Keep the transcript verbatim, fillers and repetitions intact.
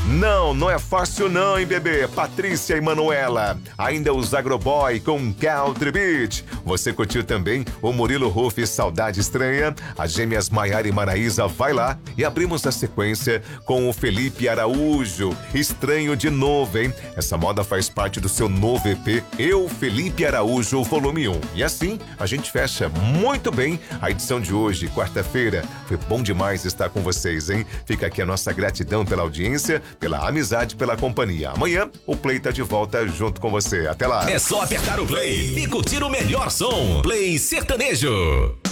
Não, não é fácil não, hein, bebê? Patrícia e Manuela. Ainda os Agroboy com Country Beat. Você curtiu também o Murilo Ruff, Saudade Estranha? As gêmeas Maiara e Maraísa, Vai Lá. E abrimos a sequência com o Felipe Araújo, Estranho de Novo, hein? Essa moda faz parte do seu novo E P, Eu, Felipe Araújo, volume um. E assim, a gente fecha muito bem a edição de hoje, quarta-feira. Foi bom demais estar com vocês, hein? Fica aqui a nossa gratidão pela audiência, pela amizade, pela companhia. Amanhã, o Play tá de volta junto com você. Até lá. É só apertar o play e curtir o melhor som. Play Sertanejo.